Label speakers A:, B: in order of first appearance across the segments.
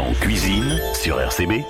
A: en cuisine sur RCB.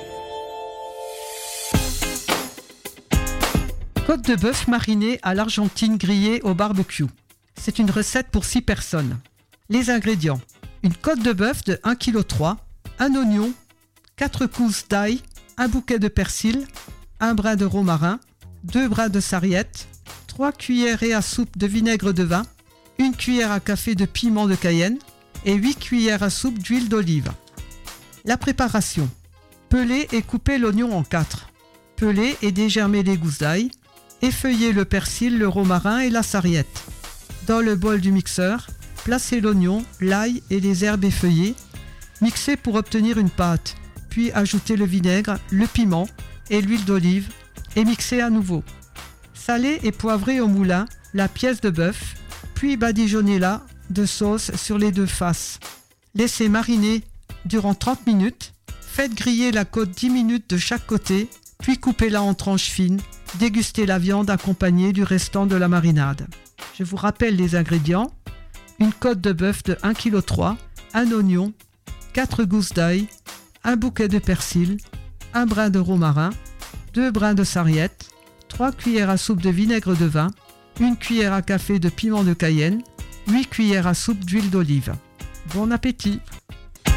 B: Côte de bœuf marinée à l'argentine grillée au barbecue. C'est une recette pour 6 personnes. Les ingrédients: une côte de bœuf de 1,3 kg, un oignon, 4 gousses d'ail, un bouquet de persil, un brin de romarin, 2 brins de sarriette, 3 cuillerées à soupe de vinaigre de vin, 1 cuillère à café de piment de Cayenne et 8 cuillères à soupe d'huile d'olive. La préparation: peler et couper l'oignon en 4. Peler et dégermer les gousses d'ail. Effeuiller le persil, le romarin et la sarriette. Dans le bol du mixeur, placez l'oignon, l'ail et les herbes effeuillées. Mixez pour obtenir une pâte, puis ajoutez le vinaigre, le piment et l'huile d'olive et mixez à nouveau. Salez et poivrez au moulin la pièce de bœuf, puis badigeonnez-la de sauce sur les deux faces. Laissez mariner durant 30 minutes. Faites griller la côte 10 minutes de chaque côté, puis coupez-la en tranches fines. Dégustez la viande accompagnée du restant de la marinade. Je vous rappelle les ingrédients: une côte de bœuf de 1,3 kg, un oignon, 4 gousses d'ail, un bouquet de persil, un brin de romarin, 2 brins de sarriette, 3 cuillères à soupe de vinaigre de vin, 1 cuillère à café de piment de Cayenne, 8 cuillères à soupe d'huile d'olive. Bon appétit!